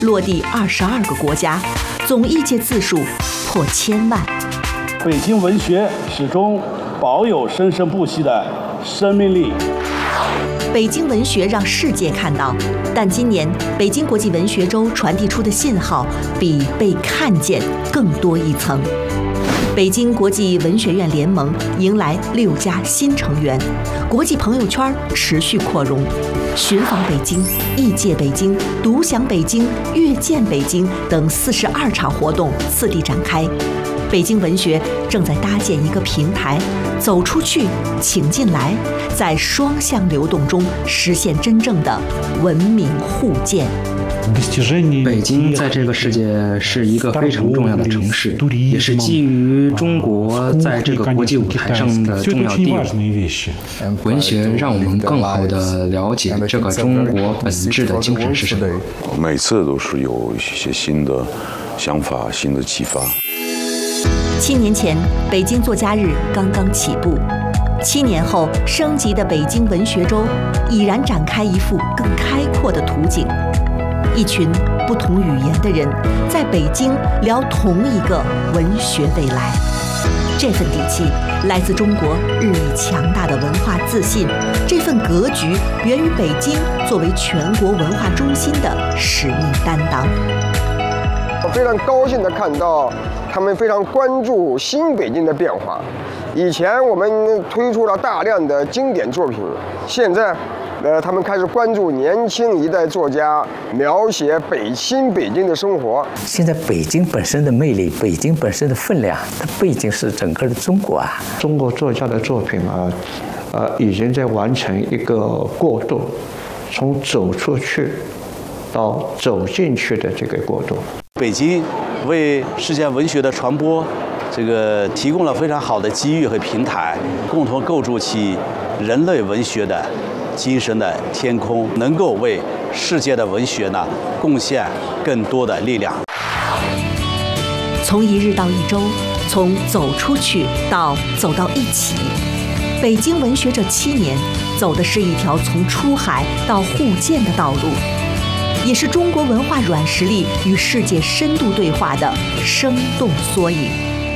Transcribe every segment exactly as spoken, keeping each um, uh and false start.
落地二十二个国家，总译介字数破千万。 北京文学始终保有生生不息的生命力。 北京文学让世界看到，但今年北京国际文学周传递出的信号比被看见更多一层。北京国际文学院联盟迎来六家新成员，国际朋友圈持续扩容。寻访北京、译介北京、独享北京、阅见北京等四十二场活动次第展开。北京文学正在搭建一个平台，走出去，请进来，在双向流动中实现真正的文明互鉴。 北京在这个世界是一个非常重要的城市，也是基于中国在这个国际舞台上的重要地位。文学让我们更好地了解这个中国本质的精神是什么。 每次都是有一些新的想法、新的启发。 七年前，北京作家日刚刚起步，七年后升级的北京文学周已然展开一幅更开阔的图景。一群不同语言的人在北京聊同一个文学未来，这份底气来自中国日益强大的文化自信，这份格局源于北京作为全国文化中心的使命担当。 我非常高兴地看到他们非常关注新北京的变化。以前我们推出了大量的经典作品，现在呃，他们开始关注年轻一代作家描写北新北京的生活。 现在北京本身的魅力，北京本身的分量，它毕竟是整个的中国啊。 中国作家的作品啊，呃，已经在完成一个过渡，从走出去到走进去的这个过渡。 北京为世界文学的传播，这个提供了非常好的机遇和平台，共同构筑起人类文学的精神的天空，能够为世界的文学呢贡献更多的力量。 从一日到一周，从走出去到走到一起，北京文学这七年走的是一条从出海到互鉴的道路，也是中国文化软实力与世界深度对话的生动缩影。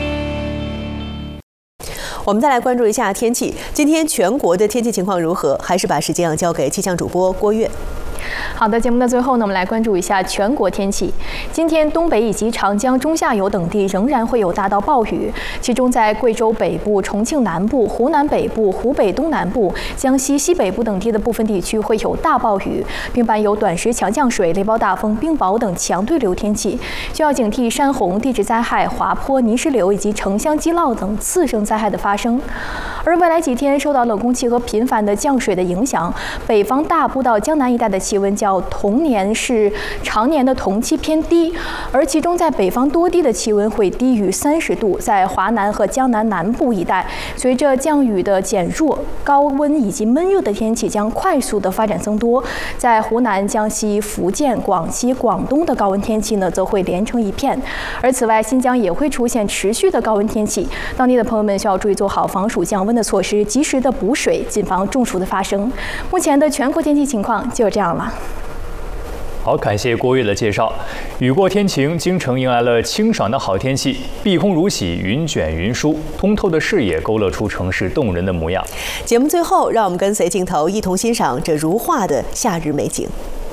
我们再来关注一下天气。今天全国的天气情况如何？还是把时间要交给气象主播郭月。 好的，节目的最后呢，我们来关注一下全国天气。今天东北以及长江中下游等地仍然会有大到暴雨，其中在贵州北部、重庆南部、湖南北部、湖北东南部、江西西北部等地的部分地区会有大暴雨，并伴有短时强降水、雷暴大风、冰雹等强对流天气，需要警惕山洪、地质灾害、滑坡、泥石流以及城乡积涝等次生灾害的发生。而未来几天受到冷空气和频繁的降水的影响，北方大部到江南一带的气温较同年是常年的同期偏低，而其中在北方多地的气温会低于三十度，在华南和江南南部一带，随着降雨的减弱，高温以及闷热的天气将快速的发展增多。在湖南、江西、福建、广西、广东的高温天气呢，则会连成一片。而此外，新疆也会出现持续的高温天气，当地的朋友们需要注意做好防暑降温的措施，及时的补水，谨防中暑的发生。目前的全国天气情况就是这样了。 好，感谢郭月的介绍。雨过天晴，京城迎来了清爽的好天气，碧空如洗，云卷云舒，通透的视野勾勒出城市动人的模样。 节目最后，让我们跟随镜头一同欣赏这如画的夏日美景。